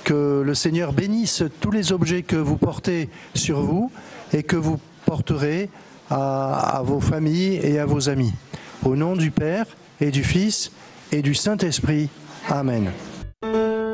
Que le Seigneur bénisse tous les objets que vous portez sur vous et que vous porterez à vos familles et à vos amis. Au nom du Père et du Fils et du Saint-Esprit. Amen.